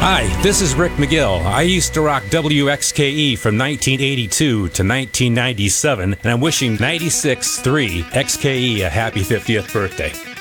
Hi, this is Rick McGill. I used to rock WXKE from 1982 to 1997, and I'm wishing 96.3 XKE a happy 50th birthday.